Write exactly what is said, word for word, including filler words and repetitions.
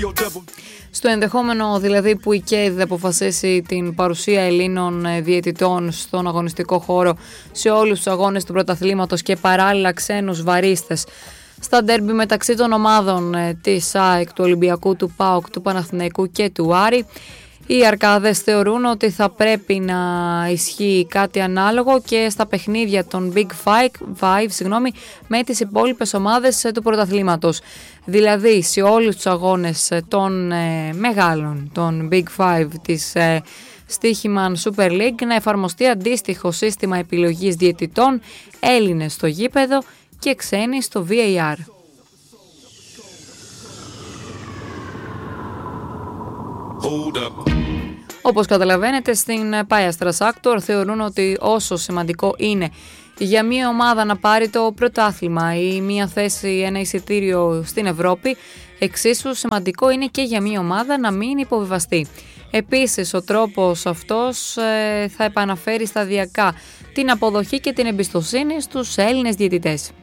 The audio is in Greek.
Στο ενδεχόμενο δηλαδή που η ΚΕΔ αποφασίσει την παρουσία Ελλήνων διαιτητών στον αγωνιστικό χώρο σε όλους τους αγώνες του πρωταθλήματος και παράλληλα ξένους βαρίστες στα ντέρμπι μεταξύ των ομάδων της ΑΕΚ, του Ολυμπιακού, του ΠΑΟΚ, του Παναθηναϊκού και του Άρη, οι αρκάδες θεωρούν ότι θα πρέπει να ισχύει κάτι ανάλογο και στα παιχνίδια των Big Five, Five συγγνώμη, με τις υπόλοιπες ομάδες του πρωταθλήματος. Δηλαδή σε όλους τους αγώνες των ε, μεγάλων, των Big Five της ε, Στοίχημαν Super League να εφαρμοστεί αντίστοιχο σύστημα επιλογής διαιτητών, Έλληνες στο γήπεδο και ξένοι στο βι έι αρ. Όπως καταλαβαίνετε, στην Πάιαστρα Σάκτορ θεωρούν ότι όσο σημαντικό είναι για μια ομάδα να πάρει το πρωτάθλημα ή μια θέση, ένα εισιτήριο στην Ευρώπη, εξίσου σημαντικό είναι και για μια ομάδα να μην υποβιβαστεί. Επίσης, ο τρόπος αυτός ε, θα επαναφέρει σταδιακά την αποδοχή και την εμπιστοσύνη στους Έλληνες διαιτητές.